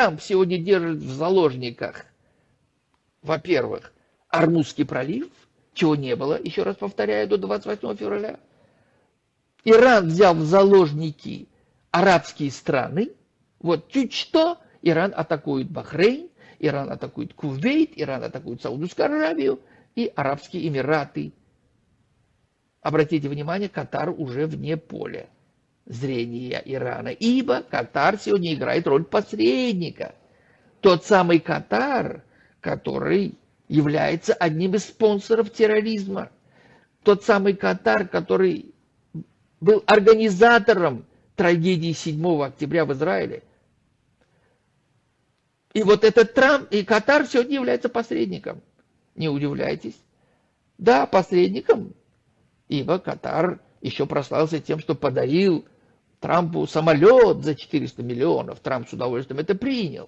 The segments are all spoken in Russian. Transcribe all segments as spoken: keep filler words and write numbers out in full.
Трамп сегодня держит в заложниках, во-первых, Ормузский пролив, чего не было, еще раз повторяю, до двадцать восьмого февраля. Иран взял в заложники арабские страны. Вот чуть что, Иран атакует Бахрейн, Иран атакует Кувейт, Иран атакует Саудовскую Аравию и Арабские Эмираты. Обратите внимание, Катар уже вне поля зрения Ирана, ибо Катар сегодня играет роль посредника. Тот самый Катар, который является одним из спонсоров терроризма. Тот самый Катар, который был организатором трагедии седьмого октября в Израиле. И вот этот Трамп и Катар сегодня является посредником. Не удивляйтесь. Да, посредником, ибо Катар еще прославился тем, что подарил Трампу самолет за четыреста миллионов. Трамп с удовольствием это принял.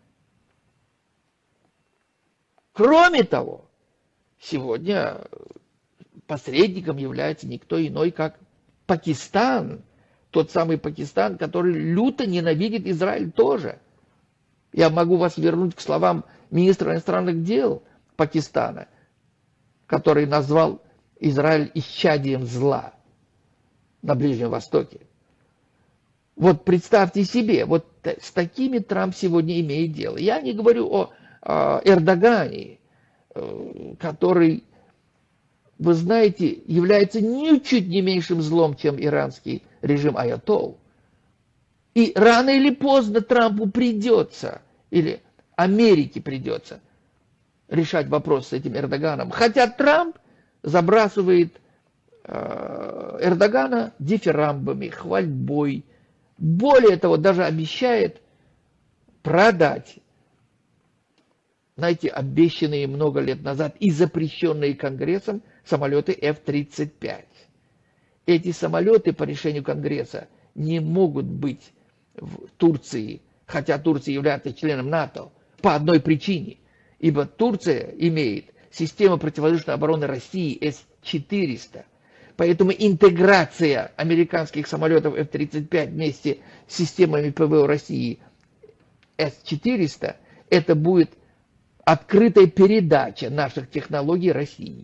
Кроме того, сегодня посредником является никто иной, как Пакистан. Тот самый Пакистан, который люто ненавидит Израиль тоже. Я могу вас вернуть к словам министра иностранных дел Пакистана, который назвал Израиль исчадием зла на Ближнем Востоке. Вот представьте себе, вот с такими Трамп сегодня имеет дело. Я не говорю о, о Эрдогане, который, вы знаете, является ничуть не меньшим злом, чем иранский режим аятолл. И рано или поздно Трампу придется, или Америке придется решать вопрос с этим Эрдоганом. Хотя Трамп забрасывает э, Эрдогана дифирамбами, хвальбой. Более того, даже обещает продать, знаете, обещанные много лет назад и запрещенные Конгрессом самолеты эф тридцать пять. Эти самолеты по решению Конгресса не могут быть в Турции, хотя Турция является членом НАТО, по одной причине. Ибо Турция имеет систему противовоздушной обороны России эс четыреста. Поэтому интеграция американских самолетов эф тридцать пять вместе с системами ПВО России эс четыреста это будет открытая передача наших технологий России.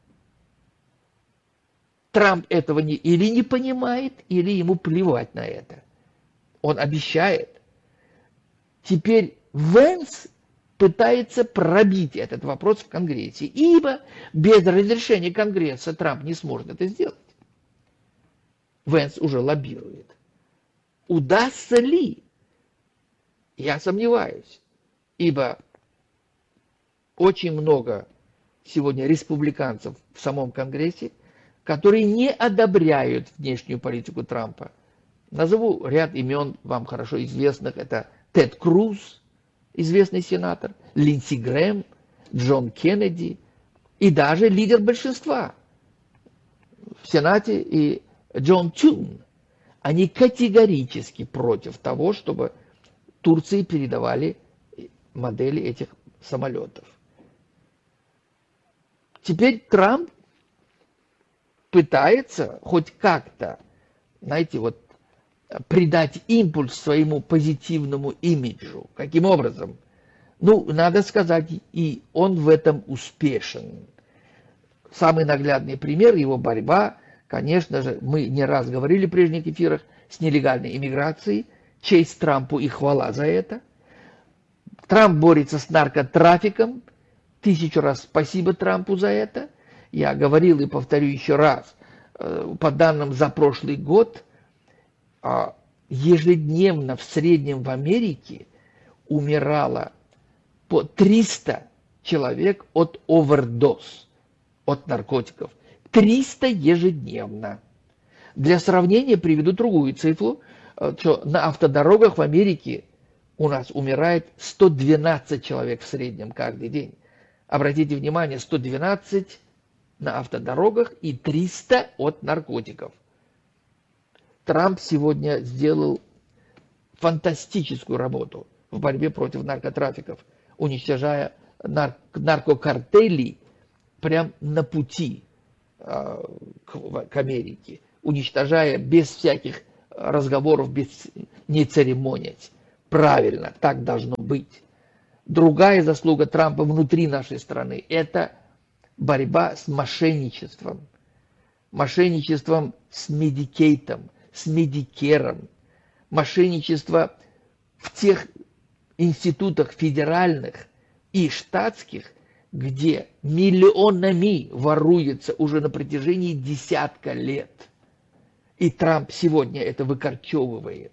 Трамп этого не, или не понимает, или ему плевать на это. Он обещает. Теперь Венс пытается пробить этот вопрос в Конгрессе, ибо без разрешения Конгресса Трамп не сможет это сделать. Венс уже лоббирует. Удастся ли? Я сомневаюсь, ибо очень много сегодня республиканцев в самом Конгрессе, которые не одобряют внешнюю политику Трампа. Назову ряд имен вам хорошо известных. Это Тед Круз, известный сенатор, Линдси Грэм, Джон Кеннеди и даже лидер большинства в Сенате и Джон Тюн. Они категорически против того, чтобы Турции передавали модели этих самолетов. Теперь Трамп пытается хоть как-то, знаете, вот придать импульс своему позитивному имиджу. Каким образом? Ну, надо сказать, и он в этом успешен. Самый наглядный пример его борьба, конечно же, мы не раз говорили в прежних эфирах, с нелегальной иммиграцией. Честь Трампу и хвала за это. Трамп борется с наркотрафиком. Тысячу раз спасибо Трампу за это. Я говорил и повторю еще раз. По данным за прошлый год, ежедневно в среднем в Америке умирало по триста человек от овердоз, от наркотиков. триста ежедневно. Для сравнения приведу другую цифру, что на автодорогах в Америке у нас умирает сто двенадцать человек в среднем каждый день. Обратите внимание, сто двенадцать на автодорогах и триста от наркотиков. Трамп сегодня сделал фантастическую работу в борьбе против наркотрафиков, уничтожая нар- наркокартели прямо на пути э, к, к Америке, уничтожая без всяких разговоров, без не церемонясь, правильно, так должно быть. Другая заслуга Трампа внутри нашей страны – это борьба с мошенничеством. Мошенничеством с медикейтом, с медикером. Мошенничество в тех институтах федеральных и штатских, где миллионами воруется уже на протяжении десятка лет. И Трамп сегодня это выкорчевывает.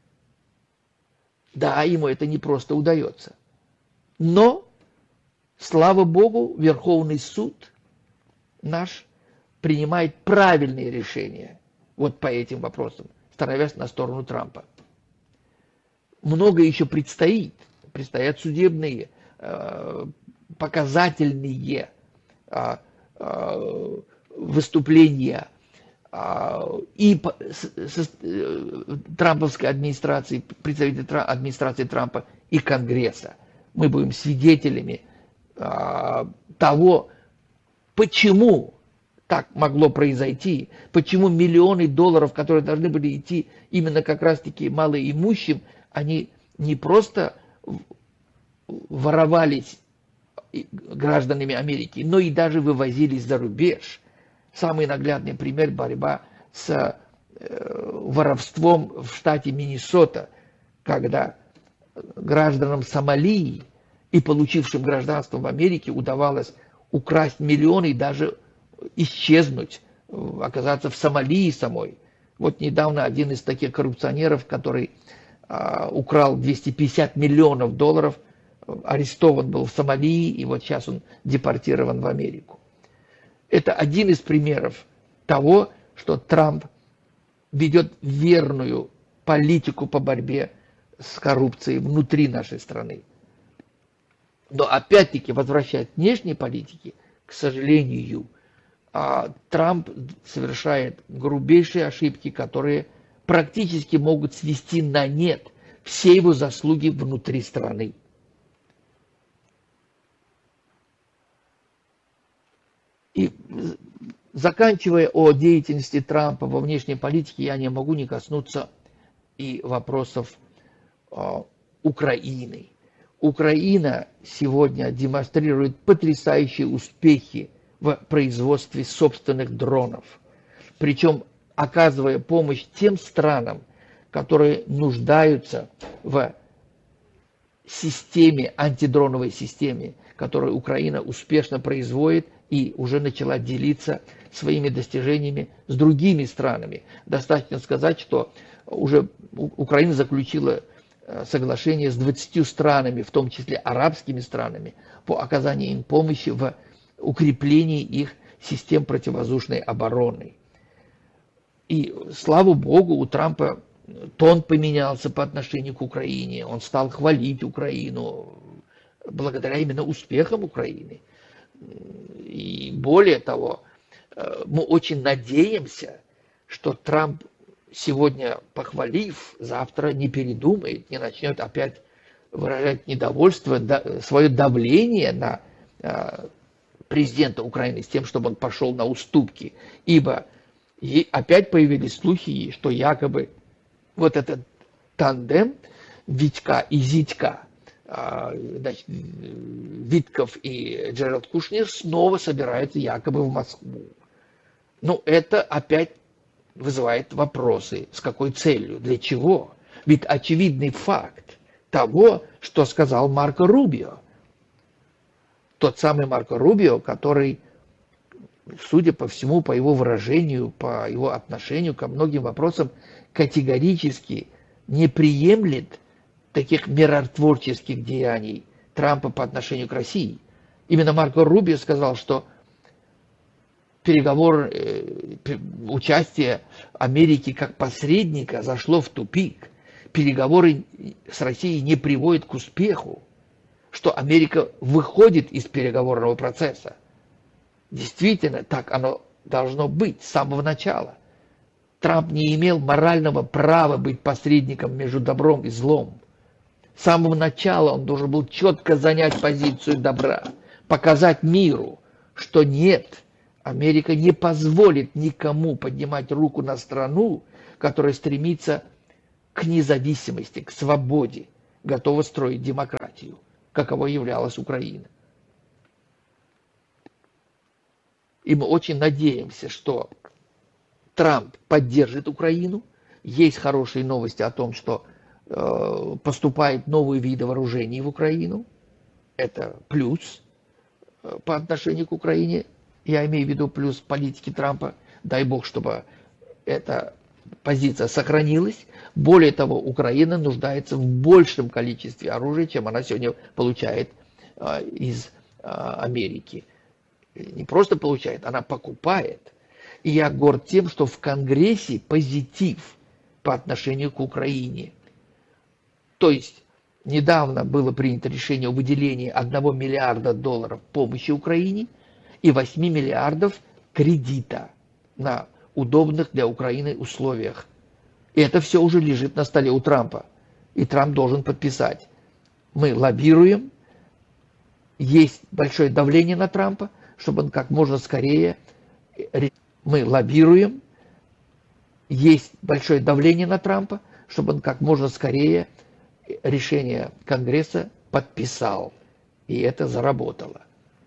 Да, ему это не просто удается. Но, слава Богу, Верховный суд наш принимает правильные решения вот по этим вопросам, становясь на сторону Трампа. Много еще предстоит. Предстоят судебные, э, показательные э, э, выступления э, и по, с, с, э, трамповской администрации, представителей тра, администрации Трампа и Конгресса. Мы будем свидетелями э, того, почему так могло произойти, почему миллионы долларов, которые должны были идти именно как раз-таки малоимущим, они не просто воровались гражданами Америки, но и даже вывозились за рубеж. Самый наглядный пример – борьба с э, воровством в штате Миннесота, когда гражданам Сомали и получившим гражданство в Америке удавалось украсть миллионы и даже исчезнуть, оказаться в Сомали самой. Вот недавно один из таких коррупционеров, который а, украл двести пятьдесят миллионов долларов, арестован был в Сомали, и вот сейчас он депортирован в Америку. Это один из примеров того, что Трамп ведет верную политику по борьбе с коррупцией внутри нашей страны. Но опять-таки, возвращаясь к внешней политике, к сожалению, Трамп совершает грубейшие ошибки, которые практически могут свести на нет все его заслуги внутри страны. И заканчивая о деятельности Трампа во внешней политике, я не могу не коснуться и вопросов э, Украины. Украина сегодня демонстрирует потрясающие успехи в производстве собственных дронов, причем оказывая помощь тем странам, которые нуждаются в системе, антидроновой системе, которую Украина успешно производит и уже начала делиться своими достижениями с другими странами. Достаточно сказать, что уже Украина заключила соглашение с двадцатью странами, в том числе арабскими странами, по оказанию им помощи в укреплении их систем противовоздушной обороны. И, слава Богу, у Трампа тон поменялся по отношению к Украине. Он стал хвалить Украину благодаря именно успехам Украины. И более того, мы очень надеемся, что Трамп сегодня, похвалив, завтра не передумает, не начнет опять выражать недовольство, свое давление на президента Украины с тем, чтобы он пошел на уступки. Ибо и опять появились слухи, что якобы вот этот тандем Витька и Зитька, значит, Витков и Джеральд Кушнер снова собираются якобы в Москву. Ну, это опять вызывает вопросы. С какой целью? Для чего? Ведь очевидный факт того, что сказал Марко Рубио. Тот самый Марко Рубио, который, судя по всему, по его выражению, по его отношению ко многим вопросам, категорически не приемлет таких миротворческих деяний Трампа по отношению к России. Именно Марко Рубио сказал, что переговор, участие Америки как посредника зашло в тупик. Переговоры с Россией не приводят к успеху, что Америка выходит из переговорного процесса. Действительно, так оно должно быть с самого начала. Трамп не имел морального права быть посредником между добром и злом. С самого начала он должен был четко занять позицию добра, показать миру, что нет, Америка не позволит никому поднимать руку на страну, которая стремится к независимости, к свободе. готова строить демократию, каково являлась Украина. И мы очень надеемся, что Трамп поддержит Украину. Есть хорошие новости о том, что э, поступают новые виды вооружений в Украину. Это плюс э, по отношению к Украине. Я имею в виду плюс политики Трампа. Дай бог, чтобы эта позиция сохранилась. Более того, Украина нуждается в большем количестве оружия, чем она сегодня получает э, из э, Америки. Не просто получает, она покупает. И я горд тем, что в Конгрессе позитив по отношению к Украине. То есть недавно было принято решение о выделении одного миллиарда долларов помощи Украине и восьми миллиардов кредита на удобных для Украины условиях. И это все уже лежит на столе у Трампа. И Трамп должен подписать. Мы лоббируем, есть большое давление на Трампа, чтобы он как можно скорее... Мы лоббируем, есть большое давление на Трампа, чтобы он как можно скорее решение Конгресса подписал. И это заработало.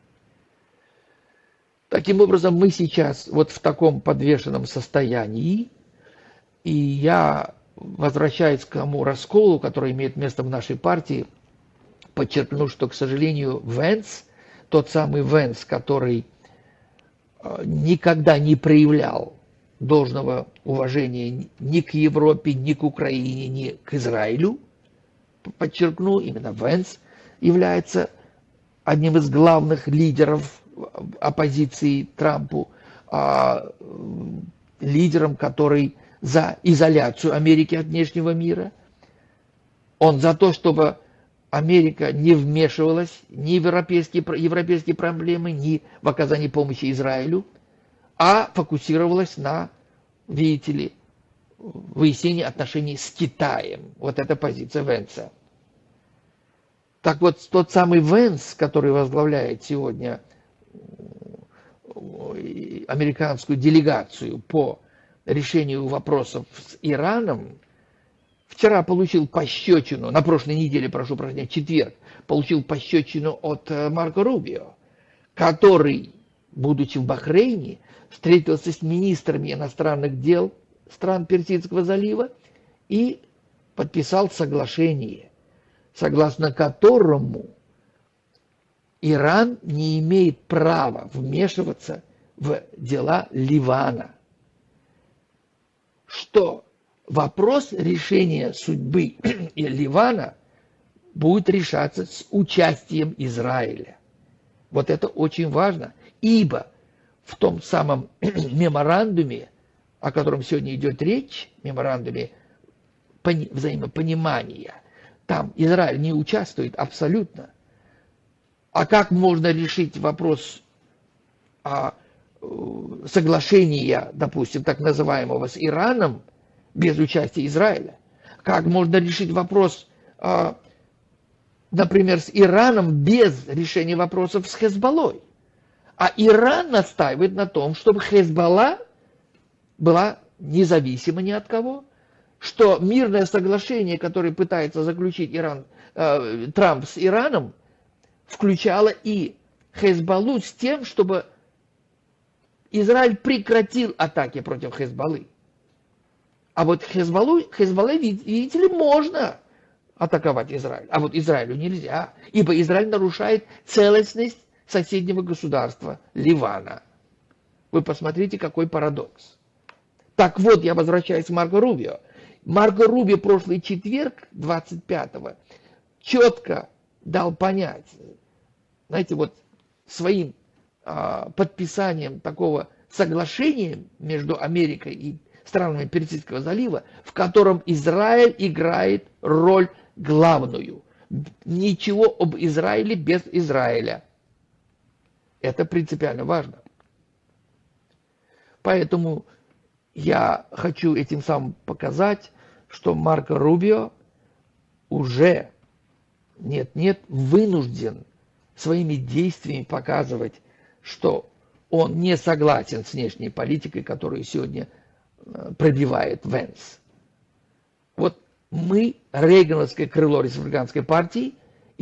Таким образом, мы сейчас вот в таком подвешенном состоянии. И я, возвращаясь к тому расколу, который имеет место в нашей партии, подчеркну, что, к сожалению, Венс, тот самый Венс, который никогда не проявлял должного уважения ни к Европе, ни к Украине, ни к Израилю. Подчеркну, именно Венс является одним из главных лидеров оппозиции Трампу, лидером, который за изоляцию Америки от внешнего мира. Он за то, чтобы Америка не вмешивалась ни в европейские, европейские проблемы, ни в оказании помощи Израилю, а фокусировалась на, видите ли, выяснении отношений с Китаем. Вот эта позиция Венса. Так вот, тот самый Венс, который возглавляет сегодня американскую делегацию по решению вопросов с Ираном, вчера получил пощечину, на прошлой неделе, прошу прощения, четверг, получил пощечину от Марко Рубио, который, будучи в Бахрейне, встретился с министрами иностранных дел стран Персидского залива и подписал соглашение, согласно которому Иран не имеет права вмешиваться в дела Ливана. Что вопрос решения судьбы Ливана будет решаться с участием Израиля. Вот это очень важно, ибо в том самом меморандуме, о котором сегодня идет речь, меморандуме взаимопонимания, там Израиль не участвует абсолютно. А как можно решить вопрос о соглашения, допустим, так называемого с Ираном, без участия Израиля? Как можно решить вопрос, например, с Ираном без решения вопросов с Хезболлой? А Иран настаивает на том, чтобы Хезболла была независима ни от кого, что мирное соглашение, которое пытается заключить Иран, э, Трамп с Ираном, включало и Хезболлу с тем, чтобы Израиль прекратил атаки против Хезболлы. А вот Хезболлу, Хезболле, видите ли, можно атаковать Израиль. А вот Израилю нельзя, ибо Израиль нарушает целостность соседнего государства Ливана. Вы посмотрите, какой парадокс. Так вот, я возвращаюсь к Марко Рубио. Марко Рубио прошлый четверг, двадцать пятого, четко дал понять, знаете, вот своим а, подписанием такого соглашения между Америкой и странами Персидского залива, в котором Израиль играет роль главную. Ничего об Израиле без Израиля. Это принципиально важно. Поэтому я хочу этим самым показать, что Марко Рубио уже нет-нет вынужден своими действиями показывать, что он не согласен с внешней политикой, которую сегодня пробивает Венс. Вот Мы, рейгановское крыло республиканской партии,